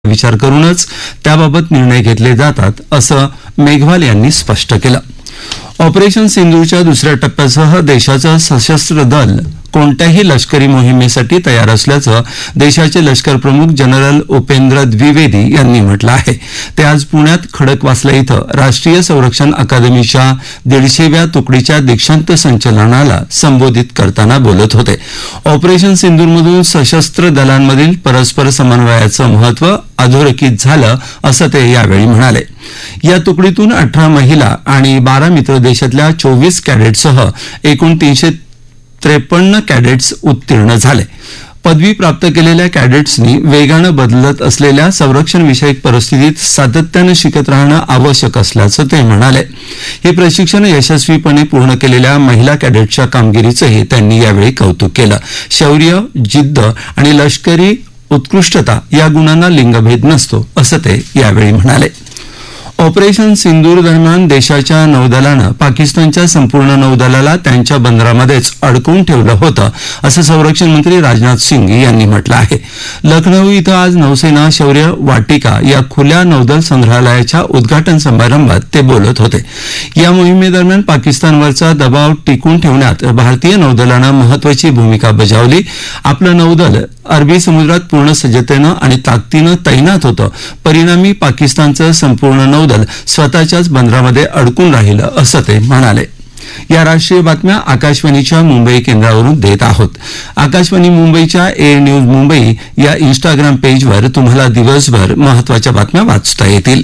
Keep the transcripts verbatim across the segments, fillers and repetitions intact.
विचार करूनच त्याबाबत निर्णय घेतले जातात असं मेघवाल यांनी स्पष्ट केलं. ऑपरेशन सिंधूरच्या दुसऱ्या टप्प्यासह देशाचं सशस्त्र दल कोणत्याही लष्करी मोहिमेसाठी तयार असल्याचं देशाचे लष्कर प्रमुख जनरल उपेंद्र द्विवेदी यांनी म्हटलं आहे. ते आज पुण्यात खडकवासला इथं राष्ट्रीय संरक्षण अकादमीच्या दीडशेव्या तुकडीच्या दीक्षांत संचलनाला संबोधित करताना बोलत होते. ऑपरेशन सिंधूरमधून सशस्त्र दलांमधील परस्पर समन्वयाचं महत्त्व अधोरेखित झालं असं ते यावेळी म्हणाले. या तुकडीतून अठरा महिला आणि बारा मित्र देशातल्या चोवीस कॅडेटसह एकूण तीनशे त्रेपन्न कॅडेट्स उत्तीर्ण झाले. पदवी प्राप्त केलेल्या कॅडेट्सनी वेगानं बदलत असलेल्या संरक्षण विषयक परिस्थितीत सातत्यानं शिकत राहणं आवश्यक असल्याचं ते म्हणाले. हे प्रशिक्षण यशस्वीपणे पूर्ण केलेल्या महिला कॅडेटच्या कामगिरीचंही त्यांनी यावेळी कौतुक केलं. शौर्य, जिद्द आणि लष्करी उत्कृष्टता या गुणांना लिंगभेद नसतो असं ते यावेळी म्हणाले. ऑपरेशन सिंधूर दरम्यान देशाच्या नौदलानं पाकिस्तानच्या संपूर्ण नौदलाला त्यांच्या बंदरामध्येच अडकवून ठेवलं होतं असं संरक्षण मंत्री राजनाथ सिंग यांनी म्हटलं आहे. लखनौ इथं आज नौसेना शौर्य वाटिका या खुल्या नौदल संग्रहालयाच्या उद्घाटन समारंभात ते बोलत होते. या मोहिमेदरम्यान पाकिस्तानवरचा दबाव टिकून ठेवण्यात भारतीय नौदलानं महत्वाची भूमिका बजावली. आपलं नौदल अरबी समुद्रात पूर्ण सज्जतेनं आणि ताकदीनं तैनात होतं. परिणामी पाकिस्तानचं संपूर्ण नौदल स्वतःच्याच बंदरामध्ये अडकून राहिलं असं ते म्हणाले. या राष्ट्रीय बातम्या आकाशवाणीच्या मुंबई केंद्रावरून देत आहोत. आकाशवाणी मुंबईच्या ए न्यूज मुंबई या इंस्टाग्राम पेजवर तुम्हाला दिवसभर महत्वाच्या बातम्या वाचता येतील.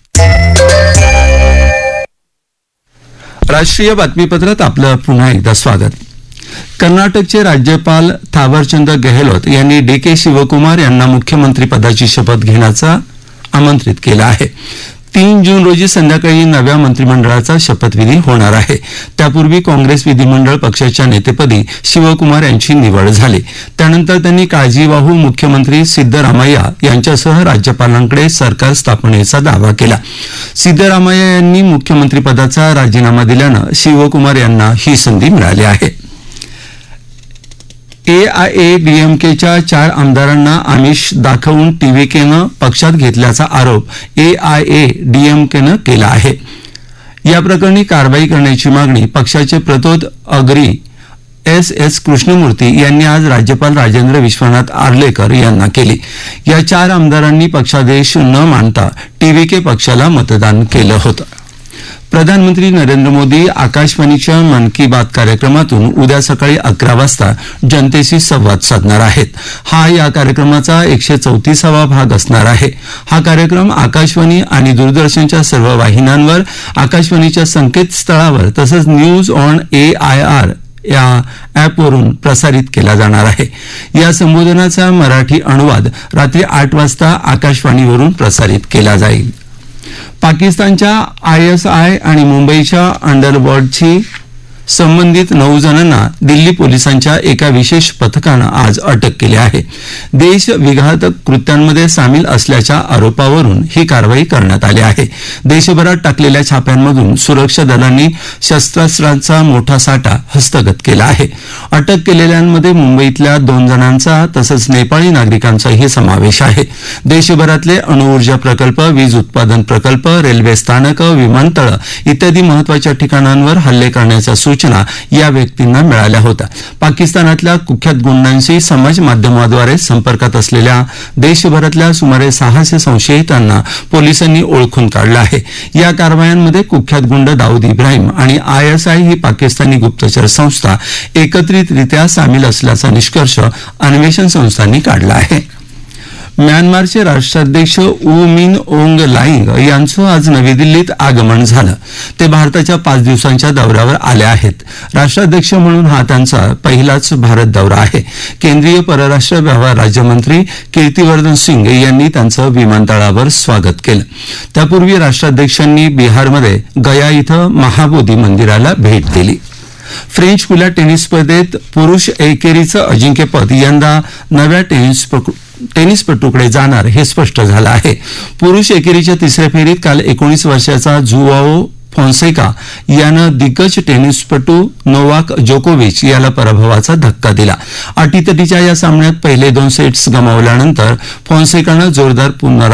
राष्ट्रीय बातमीपत्रात आपलं पुन्हा एकदा स्वागत. कर्नाटकचे राज्यपाल थावरचंद गेहलोत यांनी डी के शिवकुमार यांना मुख्यमंत्रीपदाची शपथ घेण्याचा आमंत्रित केलं आहे. तीन जून रोजी संध्याकाळी नव्या मंत्रिमंडळाचा शपथविधी होणार आहे. त्यापूर्वी काँग्रेस विधिमंडळ पक्षाच्या नेतेपदी शिवकुमार यांची निवड झाली. त्यानंतर त्यांनी काळजीवाहू मुख्यमंत्री सिद्धरामय्या यांच्यासह राज्यपालांकडे सरकार स्थापनेचा दावा केला. सिद्धरामय्या यांनी मुख्यमंत्रीपदाचा राजीनामा दिल्यानं शिवकुमार यांना ही संधी मिळाली आहे. एआयएडीएमकेच्या चार आमदारांना आमिष दाखवून टीव्हीकेनं पक्षात घेतल्याचा आरोप एआयएडीएमकेनं केला आहे. या प्रकरणी कारवाई करण्याची मागणी पक्षाचे प्रतोद अग्री एस एस कृष्णमूर्ती यांनी आज राज्यपाल राजेंद्र विश्वनाथ आर्लेकर यांना केली. या चार आमदारांनी पक्षादेश न मांडता टीव्हीके पक्षाला मतदान केलं होतं. प्रधानमंत्री नरेंद्र मोदी आकाशवाणीच्या मन की बात कार्यक्रमातून उद्या सकाळी अकरा वाजता जनतेशी संवाद साधणार आहेत. हा या कार्यक्रमाचा एकशे चौतीसावा भाग असणार आहे. हा कार्यक्रम आकाशवाणी आणि दूरदर्शनच्या सर्व वाहिन्यांवर, आकाशवाणीच्या संकेतस्थळावर तसंच news on A I R या ॲपवरून प्रसारित केला जाणार आहे. या संबोधनाचा मराठी अनुवाद रात्री आठ वाजता आकाशवाणीवरून प्रसारित केला जाईल. पाकिस्तानच्या आय एस आय आणि मुंबईच्या अंडरवर्ल्डशी संबंधित नऊ जणांना दिल्ली पोलिसांच्या एका विशेष पथकानं आज अटक केली आहे. देश विघातक कृत्यांमध्ये सामील असल्याच्या आरोपावरून ही कारवाई करण्यात आली आहे. देशभरात टाकलेल्या छाप्यांमधून सुरक्षा दलांनी शस्त्रास्त्रांचा मोठा साठा हस्तगत केला आहे. अटक केलेल्यांमध्ये मुंबईतल्या दोन जणांचा तसंच नेपाळी नागरिकांचाही समावेश आहे. देशभरातले अणुऊर्जा प्रकल्प, वीज उत्पादन प्रकल्प, रेल्वे स्थानकं, विमानतळं इत्यादी महत्वाच्या ठिकाणांवर हल्ले करण्याच्या सूचना या व्यक्तींना मिळाल्या होत्या. पाकिस्तानातल्या कुख्यात गुंडांशी समाज माध्यमाद्वारे संपर्कात असलेल्या देशभरातल्या सुमारे सहाशे संशयितांना पोलिसांनी ओळखून काढलं आहे. या कारवायांमध्ये कुख्यात गुंड दाऊद इब्राहिम आणि आय एस आय ही पाकिस्तानी गुप्तचर संस्था एकत्रितरित्या सामील असल्याचा निष्कर्ष अन्वेषण संस्थांनी काढला आहे. म्यानमारचे राष्ट्राध्यक्ष ऊ मिन ओंग लाईंग यांचं आज नवी दिल्लीत आगमन झालं. ते भारताच्या पाच दिवसांच्या दौऱ्यावर आले आहेत. राष्ट्राध्यक्ष म्हणून हा त्यांचा पहिलाच भारत दौरा आहे. केंद्रीय परराष्ट्र व्यवहार राज्यमंत्री कीर्तिवर्धन सिंग यांनी त्यांचं विमानतळावर स्वागत केलं. त्यापूर्वी राष्ट्राध्यक्षांनी बिहारमध्ये गया इथं महाबोधी मंदिराला भेट दिली. फ्रेंच खुल्या टेनिस स्पर्धेत पुरुष एकेरीचं अजिंक्यपद यंदा नव्या टेनिस टेनिसपटूकडे जाणार हे स्पष्ट झालं आहे. पुरुष एकेरीच्या तिसऱ्या फेरीत काल एकोणीस वर्षाचा जुआओ फॉन्सेका यानं दिग्गज टेनिसपटू नोवाक जोकोविच याला पराभवाचा धक्का दिला. अटीतटीच्या या सामन्यात पहिले दोन सेट्स गमावल्यानंतर फॉन्सेकानं जोरदार पुनरावृत्ती